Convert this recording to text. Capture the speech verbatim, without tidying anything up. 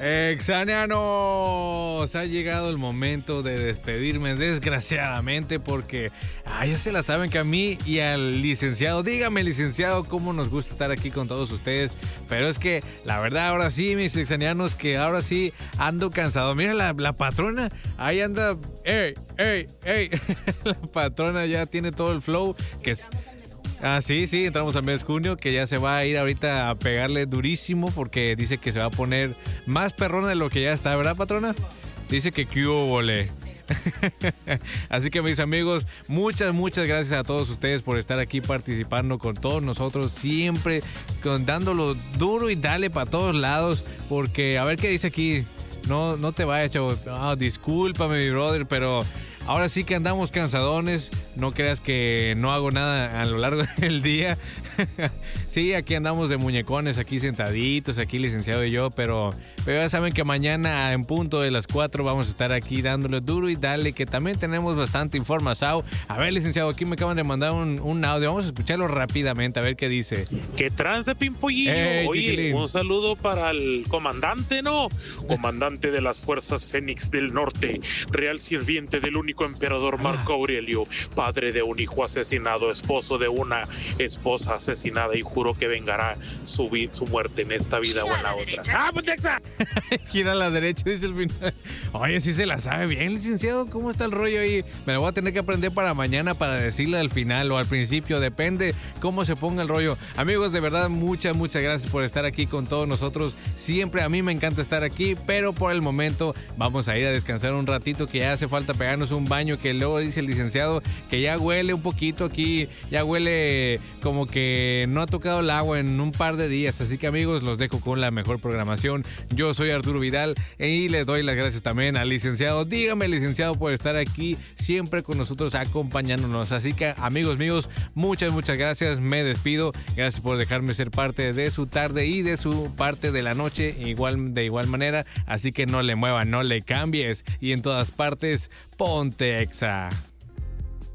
Exanianos, ha llegado el momento de despedirme, desgraciadamente, porque ah, ya se la saben que a mí y al licenciado, dígame licenciado, cómo nos gusta estar aquí con todos ustedes, pero es que la verdad ahora sí, mis exanianos, que ahora sí ando cansado. Mira la, la patrona, ahí anda, ey, ey, ey, la patrona ya tiene todo el flow, que es... Ah, sí, sí, entramos al mes de junio, que ya se va a ir ahorita a pegarle durísimo porque dice que se va a poner más perrona de lo que ya está, ¿verdad, patrona? Dice que qué húbole. Así que, mis amigos, muchas, muchas gracias a todos ustedes por estar aquí participando con todos nosotros, siempre con, dándolo duro y dale para todos lados, porque a ver qué dice aquí. No, no te vayas, chavo. Oh, discúlpame, mi brother, pero ahora sí que andamos cansadones. No creas que no hago nada a lo largo del día. Sí, aquí andamos de muñecones, aquí sentaditos, aquí licenciado y yo, pero, pero ya saben que mañana en punto de las cuatro vamos a estar aquí dándole duro y dale, que también tenemos bastante información. A ver, licenciado, aquí me acaban de mandar un, un audio, vamos a escucharlo rápidamente, a ver qué dice. ¿Qué trance, Pimpollillo? Hey, Oye, chiquilín. Un saludo para el comandante, ¿no? Comandante de las fuerzas Fénix del Norte, real sirviente del único emperador Marco Aurelio, padre de un hijo asesinado, esposo de una esposa asesinada, y juro que vengará su, vi- su muerte en esta vida o en la otra. ¡Ah, pendeja! Gira a la derecha, dice el final. Oye, sí se la sabe bien, licenciado. ¿Cómo está el rollo ahí? Me lo voy a tener que aprender para mañana para decirle al final o al principio. Depende cómo se ponga el rollo. Amigos, de verdad, muchas, muchas gracias por estar aquí con todos nosotros. Siempre a mí me encanta estar aquí, pero por el momento vamos a ir a descansar un ratito, que ya hace falta pegarnos un baño, que luego dice el licenciado que ya huele un poquito aquí. Ya huele como que no ha tocado el agua en un par de días. Así que, amigos, los dejo con la mejor programación. Yo soy Arturo Vidal y les doy las gracias también al licenciado. Dígame, licenciado, por estar aquí siempre con nosotros acompañándonos. Así que, amigos míos, muchas, muchas gracias. Me despido. Gracias por dejarme ser parte de su tarde y de su parte de la noche, igual, de igual manera. Así que no le muevan, no le cambies. Y en todas partes, ponte Exa.